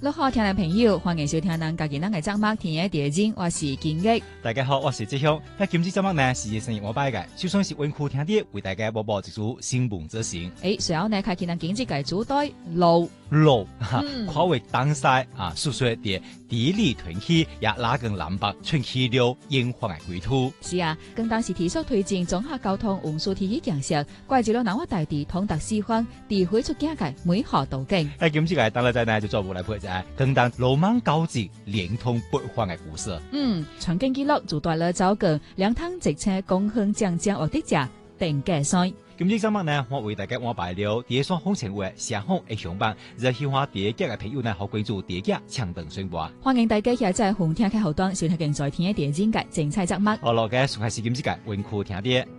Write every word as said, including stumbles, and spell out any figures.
六號聽嘅朋友，歡迎收聽咱家己咱嘅節目，天嘅地精，我是金益。 大家好，我是志雄。喺今次節目呢，是熱生活我擺嘅，就算是溫庫聽啲，為大家播報一組新聞資訊。 誒，隨後呢，開啟咱經濟嘅主題路路哈，跨越東西啊，述說啲地理屯區也拉近南北春氣流演化嘅軌圖。 是啊，更當時提出推進綜合交通運輸體系建設，掛住咗南華大地通達四方，地會出境嘅每河道徑。 喺今次嘅當日仔呢，就做無來配仔，更當羅曼高捷連通北方嘅故事。 嗯，長經記錄就帶了走個兩趟直車共享將將學的家定計賽。 今次節目呢，我為大家安排了第一雙風情會上空嘅上班，熱喜歡第一腳嘅朋友呢，好關注第一腳搶登宣佈。 歡迎大家喺在紅聽嘅後端收聽緊在天嘅第一節嘅精彩節目。 我落嘅仲係是今次嘅溫庫聽啲。